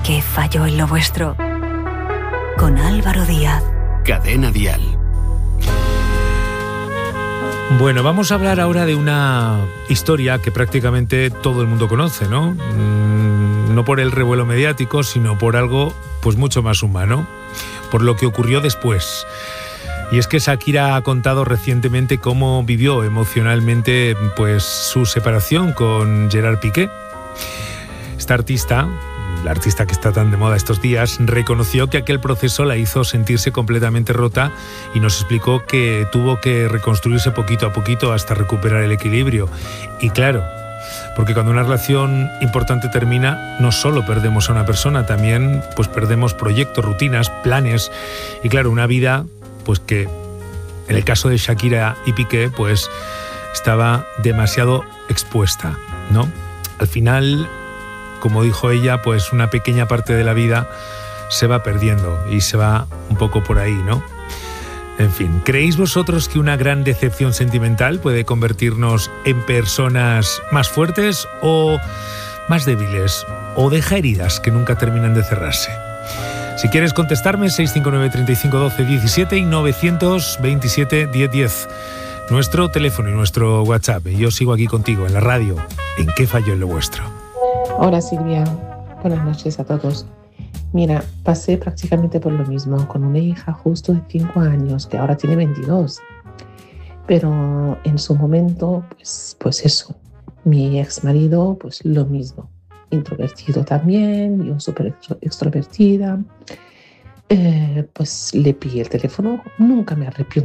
qué falló en lo vuestro? Con Álvaro Díaz. Cadena Dial. Bueno, vamos a hablar ahora de una historia que prácticamente todo el mundo conoce, ¿no? No por el revuelo mediático, sino por algo pues mucho más humano, por lo que ocurrió después. Y es que Shakira ha contado recientemente cómo vivió emocionalmente pues su separación con Gerard Piqué. Esta artista, la artista que está tan de moda estos días, reconoció que aquel proceso la hizo sentirse completamente rota y nos explicó que tuvo que reconstruirse poquito a poquito hasta recuperar el equilibrio. Y claro, porque cuando una relación importante termina, no solo perdemos a una persona, también pues perdemos proyectos, rutinas, planes y claro, una vida pues que en el caso de Shakira y Piqué pues estaba demasiado expuesta, ¿no? Al final, como dijo ella, pues una pequeña parte de la vida se va perdiendo y se va un poco por ahí, ¿no? En fin, ¿creéis vosotros que una gran decepción sentimental puede convertirnos en personas más fuertes o más débiles? ¿O deja heridas que nunca terminan de cerrarse? Si quieres contestarme, 659 35 12 17 y 927 10 10. Nuestro teléfono y nuestro WhatsApp. Y yo sigo aquí contigo en la radio. ¿En qué falló en lo vuestro? Hola Silvia, buenas noches a todos. Mira, pasé prácticamente por lo mismo con una hija justo de 5 años que ahora tiene 22. Pero en su momento, pues eso, mi ex marido, pues lo mismo. Introvertido también, yo súper extrovertida. Pues le pillé el teléfono, nunca me arrepiento